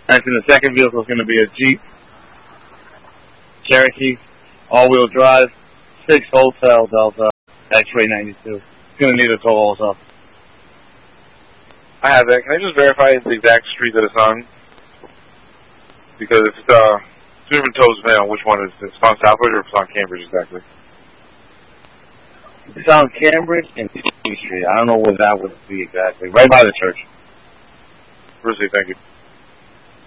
And then the second vehicle is going to be a Jeep Cherokee, all-wheel drive, 6 Hotel Delta, X-Ray 92. It's going to need a tow also. I have that. Can I just verify the exact street that it's on? Because if it's two different tows, depending on which one is. It's on Southbridge or if it's on Cambridge exactly? It's on Cambridge and King Street. I don't know where that would be exactly. Right by the church. Brucey, thank you.